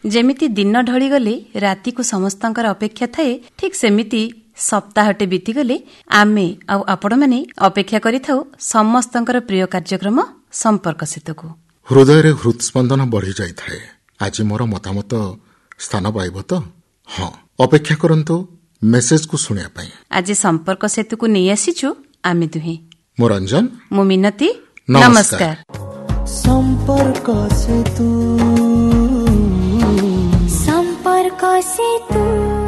ଯେମିତି ଦିନ ଢଳିଗଲେ ରାତିକୁ ସମସ୍ତଙ୍କର ଅପେକ୍ଷା ଥାଏ, ଠିକ୍ ସେମିତି ସପ୍ତାହଟେ ବିତିଗଲେ ଆମେ ଆଉ ଆପଣମାନେ ଅପେକ୍ଷା କରିଥାଉ ସମସ୍ତଙ୍କର ପ୍ରିୟ କାର୍ଯ୍ୟକ୍ରମ ସମ୍ପର୍କ ସେତୁକୁ। ହୃଦୟରେ ହୃତ୍ସ୍ପନ୍ଦନ ବଢି ଯାଇଥାଏ। ଆଜି ମୋର ମତାମତ ସ୍ଥାନ ପାଇବ ତ? ହଁ, ଅପେକ୍ଷା କରନ୍ତୁ ମେସେଜକୁ ଶୁଣିବା ପାଇଁ। ଆଜି ସମ୍ପର୍କ ସେତୁକୁ ନେଇ ଆସିଛୁ ଆମେ ଦୁହେଁ, ମୁଁ ରଞ୍ଜନ, ମୁଁ ମିନତି। ନମସ୍କାର। ସମ୍ପର୍କ ସେତୁ, ସମ୍ପର୍କ ସେତୁ।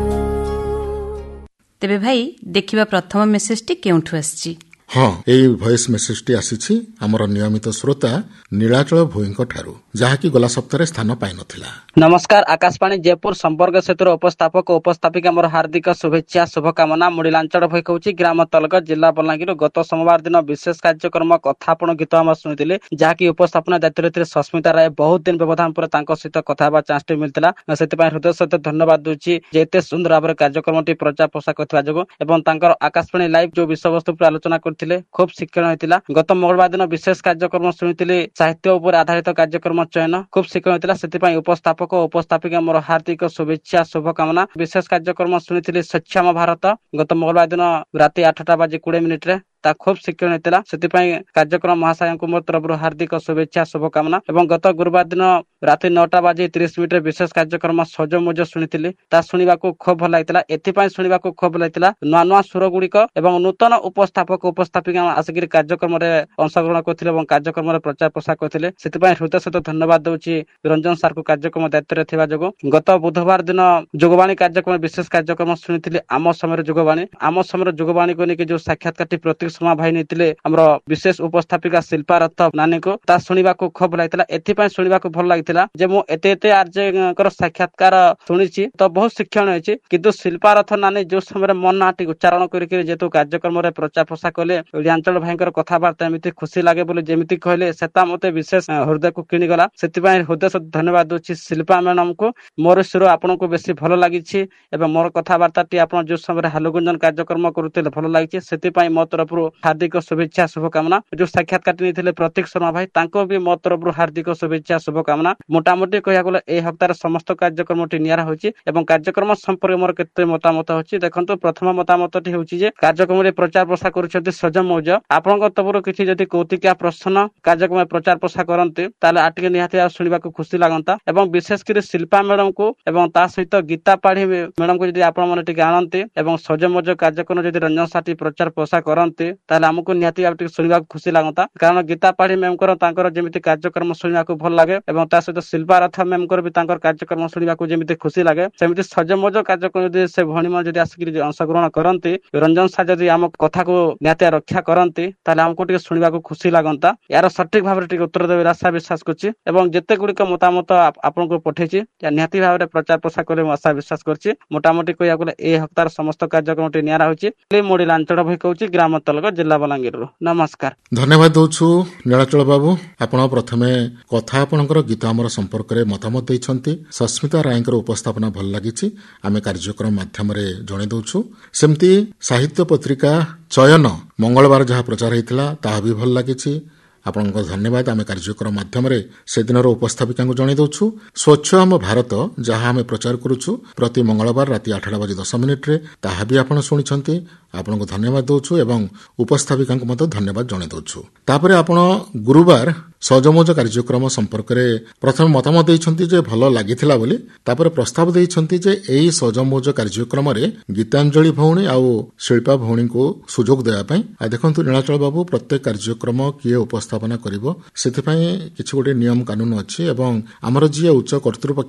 ତେବେ ଭାଇ, ଦେଖିବା ପ୍ରଥମ ମେସେଜଟି କେଉଁଠୁ ଆସିଛି? ହଁ, ଏଇ ଭଏସ୍ ମେସେଜଟି ଆସିଛି ଆମର ନିୟମିତ ଶ୍ରୋତା ନୀଳାଚଳ ଭୋଇଙ୍କ ଠାରୁ, ଯାହାକି ଗଲା ସପ୍ତାହରେ ସ୍ଥାନ ପାଇନଥିଲା। ନମସ୍କାର। ଆକାଶବାଣୀ ଜୟପୁର ସମ୍ପର୍କ ସେତୁର ଉପସ୍ଥାପକ ଓ ଉପସ୍ଥାପିକା ମୋର ହାର୍ଦ୍ଦିକ ଶୁଭେଚ୍ଛା ଶୁଭକାମନା। ମୁଁ ନୀଳାଚଳ ଭୋଇ କହୁଛି, ଗ୍ରାମ ତଲକ, ଜିଲ୍ଲା ବଲାଙ୍ଗୀର। ଗତ ସୋମବାର ଦିନ ବିଶେଷ କାର୍ଯ୍ୟକ୍ରମ କଥା ଆପଣ ଗୀତ ଆମର ଶୁଣିଥିଲେ, ଯାହାକି ଉପସ୍ଥାପନା ଦାୟିତ୍ୱରେ ଥିଲେ ସସ୍ମିତା ରାୟ। ବହୁତ ଦିନ ବ୍ୟବଧାନ ପରେ ତାଙ୍କ ସହିତ କଥା ହେବା ଚାନ୍ସଟି ମିଳିଥିଲା, ସେଥିପାଇଁ ହୃଦୟ ସହିତ ଧନ୍ୟବାଦ ଦଉଛି ଯେ ଏତେ ସୁନ୍ଦର ଭାବରେ କାର୍ଯ୍ୟକ୍ରମଟି ପ୍ରଚାର ପ୍ରସାର କରିଥିବା ଯୋଗୁଁ ଏବଂ ତାଙ୍କର ଆକାଶବାଣୀ ଲାଇଭ ଯୋଉ ବିଷୟବସ୍ତୁ ଉପରେ ଆଲୋଚନା କରିଥିଲେ ଖୁବ୍ ଶିକ୍ଷଣ ହୋଇଥିଲା। ଗତ ମଙ୍ଗଳବାର ଦିନ ବିଶେଷ କାର୍ଯ୍ୟକ୍ରମ ଶୁଣିଥିଲି, ସାହିତ୍ୟ ଉପରେ ଆଧାରିତ କାର୍ଯ୍ୟକ୍ରମ ଚୟନ ଖୁବ୍ ଶିକ୍ଷଣ ହୋଇଥିଲା, ସେଥିପାଇଁ ଉପସ୍ଥାପକ ଓ ଉପସ୍ଥାପିକା ମୋର ହାର୍ଦ୍ଦିକ ଶୁଭେଚ୍ଛା ଶୁଭକାମନା। ବିଶେଷ କାର୍ଯ୍ୟକ୍ରମ ଶୁଣିଥିଲି ସକ୍ଷମ ଭାରତ, ଗତ ମଙ୍ଗଳବାର ଦିନ ରାତି 8:20 ତା ଖୁବ୍ ଶିକ୍ଷଣ ହୋଇଥିଲା, ସେଥିପାଇଁ କାର୍ଯ୍ୟକ୍ରମ ମହାଶୟଙ୍କୁ ମୋ ତରଫରୁ ହାର୍ଦ୍ଦିକ ଶୁଭେଚ୍ଛା ଶୁଭକାମନା। ଏବଂ ଗତ ଗୁରୁବାର ଦିନ ରାତି 9:30 ବିଶେଷ କାର୍ଯ୍ୟକ୍ରମ ସଜମୋଜ ଶୁଣିଥିଲି, ତା ଶୁଣିବାକୁ ଖୁବ୍ ଭଲ ଲାଗିଥିଲା। ଏଥିପାଇଁ ଶୁଣିବାକୁ ଖୁବ୍ ଭଲ ଲାଗିଥିଲା, ନୂଆ ନୂଆ ସୁର ଗୁଡିକ ଏବଂ ନୂତନ ଉପସ୍ଥାପକ ଉପସ୍ଥାପିକା ଆସିକିରି କାର୍ଯ୍ୟକ୍ରମରେ ଅଂଶଗ୍ରହଣ କରିଥିଲେ ଏବଂ କାର୍ଯ୍ୟକ୍ରମରେ ପ୍ରଚାର ପ୍ରସାର କରିଥିଲେ, ସେଥିପାଇଁ ହୃଦୟ ସହିତ ଧନ୍ୟବାଦ ଦଉଛି ରଞ୍ଜନ ସାର୍କୁ କାର୍ଯ୍ୟକ୍ରମ ଦାୟିତ୍ୱରେ ଥିବା ଯୋଗୁଁ। ଗତ ବୁଧବାର ଦିନ ଯୋଗବାଣୀ କାର୍ଯ୍ୟକ୍ରମ ବିଶେଷ କାର୍ଯ୍ୟକ୍ରମ ଶୁଣିଥିଲି, ଆମ ସମୟରେ ଯୋଗବାଣୀ। ଆମ ସମୟରେ ଯୋଗବାଣୀକୁ ନେଇକି ଯୋଉ ସାକ୍ଷାତକାରଟି ପ୍ରତୀକ ଶର୍ମା ଭାଇ ନେଇଥିଲେ ଆମର ବିଶେଷ ଉପସ୍ଥାପିକା ଶିଳ୍ପା ରଥ ନାନୀଙ୍କୁ, ତା ଶୁଣିବାକୁ ଖୁବ୍ ଭଲ ଲାଗିଥିଲା। ଏଥିପାଇଁ ଶୁଣିବାକୁ ଭଲ ଲାଗିଥିଲା ଯେ ମୁଁ ଏତେ ଆର୍ଜଙ୍କର ସାକ୍ଷାତକାର ଶୁଣିଛି ତ ବହୁତ ଶିକ୍ଷଣ ହେଇଛି, କିନ୍ତୁ ଶିଳ୍ପା ରଥ ନାନୀ ଯୋଉ ସମୟରେ ମନ ନାଁଟି ଉଚ୍ଚାରଣ କରିକି ଯେହେତୁ କାର୍ଯ୍ୟକ୍ରମରେ ପ୍ରଚାର ପ୍ରସାର କଲେ, ଓଡ଼ିଆଞ୍ଚଳ ଭାଇଙ୍କର କଥାବାର୍ତ୍ତା ଏମିତି ଖୁସି ଲାଗେ ବୋଲି ଯେମିତି କହିଲେ, ସେଟା ମତେ ବିଶେଷ ହୃଦୟକୁ କିଣିଗଲା। ସେଥିପାଇଁ ହୃଦୟ ସହିତ ଧନ୍ୟବାଦ ଦଉଛି ଶିଳ୍ପା ମ୍ୟାଡମଙ୍କୁ। ମୋର ସୁର ଆପଣଙ୍କୁ ବେଶୀ ଭଲ ଲାଗିଛି ଏବଂ ମୋର କଥାବାର୍ତ୍ତାଟି ଆପଣ ଯୋଉ ସମୟରେ ହାଲୁଗୁଞ୍ଜନ କାର୍ଯ୍ୟକ୍ରମ କରୁଥିଲେ ଭଲ ଲାଗିଛି, ସେଥିପାଇଁ ମୋ ତରଫରୁ ହାର୍ଦ୍ଦିକ ଶୁଭେଚ୍ଛା ଶୁଭକାମନା। ଯୋଉ ସାକ୍ଷାତକାର ନେଇଥିଲେ ପ୍ରତୀକ ଶର୍ମା ଭାଇ, ତାଙ୍କୁ ବି ମୋ ତରଫରୁ ହାର୍ଦ୍ଦିକ ଶୁଭେଚ୍ଛା ଶୁଭକାମନା। ମୋଟାମୋଟି କହିବାକୁ ଗଲେ ଏହି ହପ୍ତାହରେ ସମସ୍ତ କାର୍ଯ୍ୟକ୍ରମଟି ନିଆରା ହୋଇଛି ଏବଂ କାର୍ଯ୍ୟକ୍ରମ ସମ୍ପର୍କରେ ମୋର କେତେ ମତାମତ ଅଛି ଦେଖନ୍ତୁ। ପ୍ରଥମ ମତାମତଟି ହେଉଛି ଯେ କାର୍ଯ୍ୟକ୍ରମରେ ପ୍ରଚାର ପ୍ରସାର କରୁଛନ୍ତି ସଜମ ମୌଜ। ଆପଣଙ୍କ ତରଫରୁ କିଛି ଯଦି କୌତୁକିଆ ପ୍ରଶ୍ନ କାର୍ଯ୍ୟକ୍ରମରେ ପ୍ରଚାର ପ୍ରସାର କରନ୍ତି, ତାହେଲେ ଟିକେ ନିହାତି ଶୁଣିବାକୁ ଖୁସି ଲାଗନ୍ତା ଏବଂ ବିଶେଷ କରି ଶିଳ୍ପା ମ୍ୟାଡମକୁ ଏବଂ ତା ସହିତ ଗୀତା ପାଢୀ ମ୍ୟାଡମକୁ ଯଦି ଆପଣ ମାନେ ଟିକେ ଆଣନ୍ତି ଏବଂ ସଜମଜ କାର୍ଯ୍ୟକ୍ରମ ଯଦି ରଞ୍ଜନ ସାଥୀ ପ୍ରଚାର ପ୍ରସାର କରନ୍ତି, ତାହେଲେ ଆମକୁ ନିହାତି ଟିକେ ଶୁଣିବାକୁ ଖୁସି ଲାଗନ୍ତା। କାରଣ ଗୀତା ପାଢୀ ମ୍ୟାମଙ୍କର ତାଙ୍କର ଯେମିତି କାର୍ଯ୍ୟକ୍ରମ ଶୁଣିବାକୁ ଭଲ ଲାଗେ ଏବଂ ତା ସହିତ ଶିଳ୍ପା ରଥ ମ୍ୟାମଙ୍କର ବି ତାଙ୍କର କାର୍ଯ୍ୟକ୍ରମ ଶୁଣିବାକୁ ଯେମିତି ଖୁସି ଲାଗେ, ସେମିତି ସଜମଜ କାର୍ଯ୍ୟକ୍ରମ ଯଦି ସେ ଭଉଣୀମାନେ ଯଦି ଆସିକି ଅଂଶଗ୍ରହଣ କରନ୍ତି, ରଞ୍ଜନ ସାର୍ ଯଦି ଆମ କଥାକୁ ନିହାତି ରକ୍ଷା କରନ୍ତି, ତାହେଲେ ଆମକୁ ଟିକେ ଶୁଣିବାକୁ ଖୁସି ଲାଗନ୍ତା। ଏହାର ସଠିକ ଭାବରେ ଟିକେ ଉତ୍ତର ଦେବେ ଆଶା ବିଶ୍ୱାସ କରୁଛି ଏବଂ ଯେତେ ଗୁଡିକ ମତାମତ ଆପଣଙ୍କୁ ପଠେଇଛି ନିହାତି ଭାବରେ ପ୍ରଚାର ପ୍ରସାର କଲେ ମୁଁ ଆଶା ବିଶ୍ୱାସ କରୁଛି। ମୋଟାମୋଟି କହିବାକୁ ଗଲେ ଏହି ହପ୍ତାହର ସମସ୍ତ କାର୍ଯ୍ୟକ୍ରମଟି ନିଆରା ହୋଇଛି। ମୁଁ ନୀଳାଚଳ ଭୋଇ କହୁଛି, ଗ୍ରାମ ତଲକ, ଜିଲ୍ଲା ବଲାଙ୍ଗୀରରୁ। ନମସ୍କାର। ଧନ୍ୟବାଦ ଦଉଛୁ ନୀଳାଚଳ ବାବୁ। ଆପଣ ପ୍ରଥମେ କଥା ଆପଣଙ୍କର ଗୀତ ଆମର ସମ୍ପର୍କରେ ମତାମତ ଦେଇଛନ୍ତି। ସସ୍ମିତା ରାୟଙ୍କର ଉପସ୍ଥାପନା ଭଲ ଲାଗିଛି, ଆମେ କାର୍ଯ୍ୟକ୍ରମ ମାଧ୍ୟମରେ ଜଣେଇ ଦଉଛୁ। ସେମିତି ସାହିତ୍ୟ ପତ୍ରିକା ଚୟନ ମଙ୍ଗଳବାର ଯାହା ପ୍ରଚାର ହେଇଥିଲା ତାହା ବି ଭଲ ଲାଗିଛି, ଆପଣଙ୍କ ଧନ୍ୟବାଦ। ଆମେ କାର୍ଯ୍ୟକ୍ରମ ମାଧ୍ୟମରେ ସେଦିନର ଉପସ୍ଥାପିକାଙ୍କୁ ଜଣାଇ ଦେଉଛୁ। ସ୍ୱଚ୍ଛ ଆମ ଭାରତ ଯାହା ଆମେ ପ୍ରଚାର କରୁଛୁ ପ୍ରତି ମଙ୍ଗଳବାର ରାତି 8:10 ତାହା ବି ଆପଣ ଶୁଣିଛନ୍ତି, ଆପଣଙ୍କୁ ଧନ୍ୟବାଦ ଦେଉଛୁ ଏବଂ ଉପସ୍ଥାପିକାଙ୍କୁ ମଧ୍ୟ ଧନ୍ୟବାଦ ଜଣାଇ ଦେଉଛୁ। ତାପରେ ଆପଣ ଗୁରୁବାର ସଜମୋଜ କାର୍ଯ୍ୟକ୍ରମ ସମ୍ପର୍କରେ ପ୍ରଥମେ ମତାମତ ଦେଇଛନ୍ତି ଯେ ଭଲ ଲାଗିଥିଲା ବୋଲି, ତାପରେ ପ୍ରସ୍ତାବ ଦେଇଛନ୍ତି ଯେ ଏହି ସଜମୋଜ କାର୍ଯ୍ୟକ୍ରମରେ ଗୀତାଞ୍ଜଳି ଭଉଣୀ ଆଉ ଶିଳ୍ପା ଭଉଣୀଙ୍କୁ ସୁଯୋଗ ଦେବା ପାଇଁ। ଦେଖନ୍ତୁ ନୀଳାଚଳ ବାବୁ, ପ୍ରତ୍ୟେକ କାର୍ଯ୍ୟକ୍ରମ କିଏ ଉପସ୍ଥାପନା କରିବ ସେଥିପାଇଁ କିଛି ଗୋଟେ ନିୟମ କାନୁନ ଅଛି ଏବଂ ଆମର ଯିଏ ଉଚ୍ଚ କର୍ତ୍ତୃପକ୍ଷ